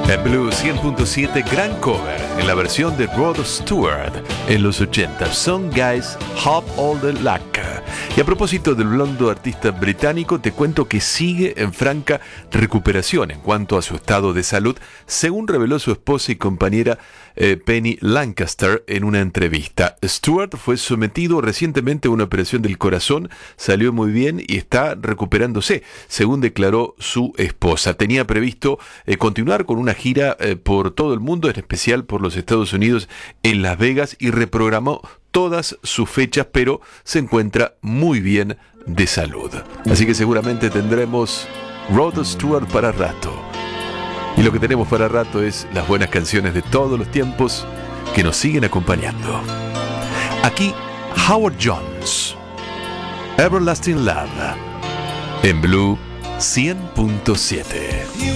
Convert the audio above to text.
En Blue 100.7, gran cover en la versión de Rod Stewart en los 80, Some Guys Have All the Luck. Y a propósito del blondo artista británico, te cuento que sigue en franca recuperación en cuanto a su estado de salud, según reveló su esposa y compañera Penny Lancaster en una entrevista. Stewart fue sometido recientemente a una operación del corazón, salió muy bien y está recuperándose, según declaró su esposa. Tenía previsto continuar con una gira por todo el mundo, en especial por los Estados Unidos, en Las Vegas, y reprogramó todas sus fechas, pero se encuentra muy bien de salud. Así que seguramente tendremos Rod Stewart para rato. Y lo que tenemos para rato es las buenas canciones de todos los tiempos que nos siguen acompañando. Aquí Howard Jones, Everlasting Love, en Blue 100.7.